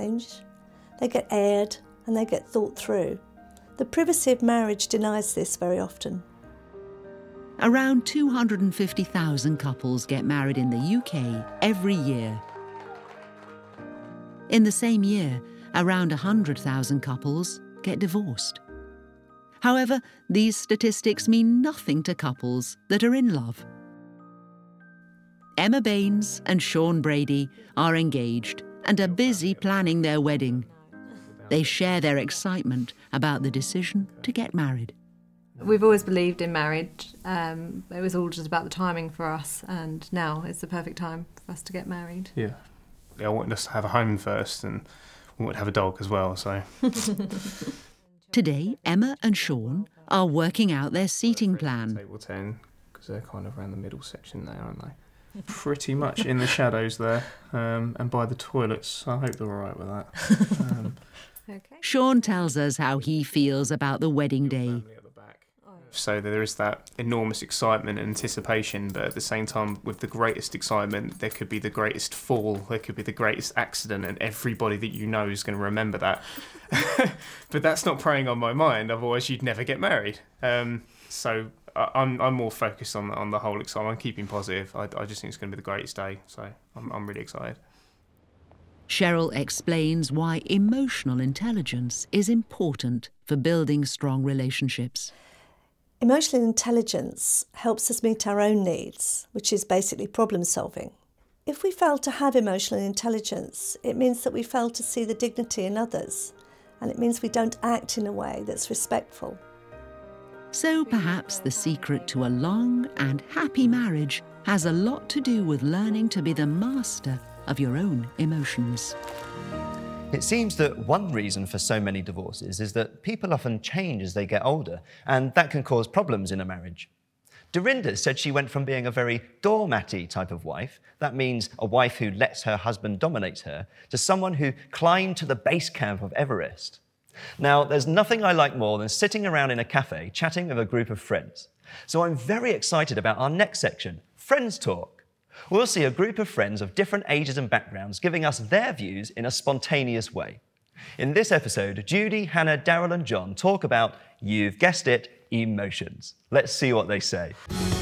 challenged, they get aired and they get thought through. The privacy of marriage denies this very often. Around 250,000 couples get married in the UK every year. In the same year, around 100,000 couples get divorced. However, these statistics mean nothing to couples that are in love. Emma Baines and Sean Brady are engaged and are busy planning their wedding. They share their excitement about the decision to get married. We've always believed in marriage. It was all just about the timing for us, and now it's the perfect time for us to get married. Yeah. I wanted us to have a home first, and we wanted to have a dog as well, so... Today, Emma and Sean are working out their seating plan. Table 10, because they're kind of around the middle section there, aren't they? Pretty much in the shadows there, and by the toilets. I hope they're all right with that. Okay. Sean tells us how he feels about the wedding day. So there is that enormous excitement and anticipation, but at the same time, with the greatest excitement, there could be the greatest fall, there could be the greatest accident, and everybody that you know is going to remember that. But that's not preying on my mind, otherwise you'd never get married. So I'm more focused on the whole excitement. I'm keeping positive. I just think it's going to be the greatest day, so I'm really excited. Cheryl explains why emotional intelligence is important for building strong relationships. Emotional intelligence helps us meet our own needs, which is basically problem solving. If we fail to have emotional intelligence, it means that we fail to see the dignity in others, and it means we don't act in a way that's respectful. So perhaps the secret to a long and happy marriage has a lot to do with learning to be the master of your own emotions. It seems that one reason for so many divorces is that people often change as they get older, and that can cause problems in a marriage. Dorinda said she went from being a very doormatty type of wife, that means a wife who lets her husband dominate her, to someone who climbed to the base camp of Everest. Now, there's nothing I like more than sitting around in a cafe chatting with a group of friends. So I'm very excited about our next section, Friends Talk. We'll see a group of friends of different ages and backgrounds giving us their views in a spontaneous way. In this episode, Judy, Hannah, Daryl and John talk about, you've guessed it, emotions. Let's see what they say.